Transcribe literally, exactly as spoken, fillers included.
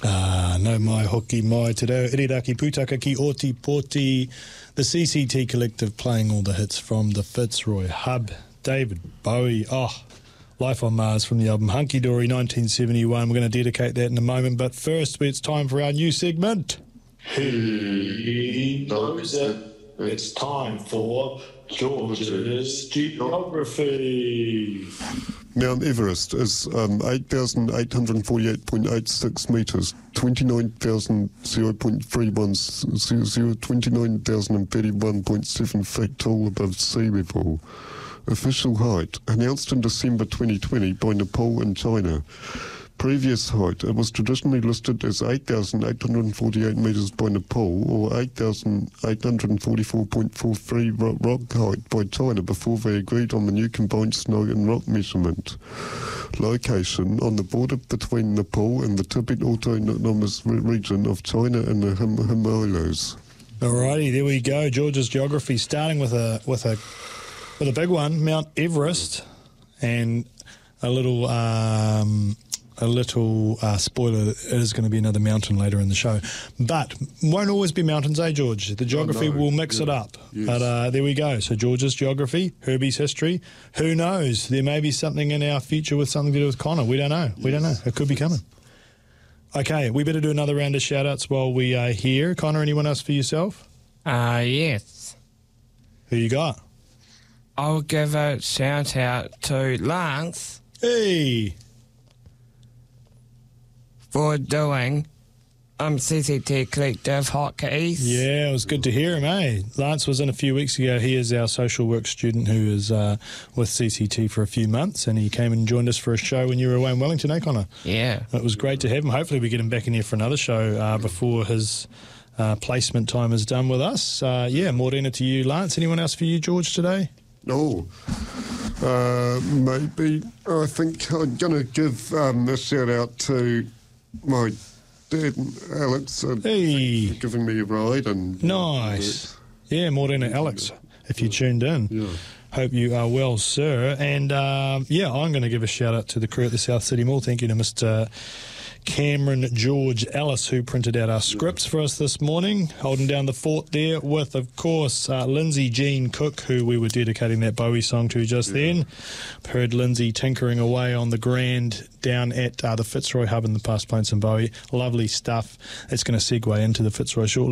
Ah, no mai hoki mai te reo iriraki putaka ki oti poti. The C C T Collective playing all the hits from the Fitzroy Hub. David Bowie, oh, Life on Mars from the album Hunky Dory nineteen seventy-one. We're going to dedicate that in a moment, but first it's time for our new segment. He knows it. It's time for George's Geography. Mount Everest is um, eight thousand eight hundred forty-eight point eight six metres, twenty-nine thousand point three one, twenty-nine thousand thirty-one point seven feet tall above sea level. Official height, announced in December twenty twenty by Nepal and China. Previous height, it was traditionally listed as eight thousand eight hundred forty-eight metres by Nepal or eight thousand eight hundred forty-four point four three rock height by China before they agreed on the new combined snow and rock measurement. Location, on the border between Nepal and the Tibet Autonomous Region of China and the Him- Himalayas. Alrighty, there we go. George's Geography, starting with a with a with a big one, Mount Everest, and a little um, a little uh, spoiler. It is going to be another mountain later in the show, but won't always be mountains, eh, George? The geography oh, no. will mix yeah. it up. Yes. But uh, there we go. So George's Geography, Herbie's History. Who knows? There may be something in our future with something to do with Connor. We don't know. Yes. We don't know. It could be coming. Okay, we better do another round of shout-outs while we are here. Connor, anyone else for yourself? Uh, yes. Who you got? I'll give a shout-out to Lance. Hey! For doing um, C C T Collective hotkeys. Yeah, it was good to hear him, eh? Lance was in a few weeks ago. He is our social work student who is uh, with C C T for a few months, and he came and joined us for a show when you were away in Wellington, eh, Connor? Yeah. It was great to have him. Hopefully we get him back in here for another show uh, before his uh, placement time is done with us. Uh, yeah, Morena to you, Lance. Anyone else for you, George, today? Oh, uh, maybe. I think I'm going to give um, a shout-out to my dad, Alex, uh, Hey. for giving me a ride. And Nice. Yeah, Morena, Alex, if you tuned in. Yeah. Hope you are well, sir. And, um, yeah, I'm going to give a shout-out to the crew at the South City Mall. Thank you to Mister Cameron George Ellis, who printed out our scripts for us this morning, holding down the fort there with, of course, uh, Lindsay Jean Cook, who we were dedicating that Bowie song to just yeah. then. Heard Lindsay tinkering away on the Grand down at uh, the Fitzroy Hub in the past, playing some Bowie. Lovely stuff. It's going to segue into the Fitzroy shortly.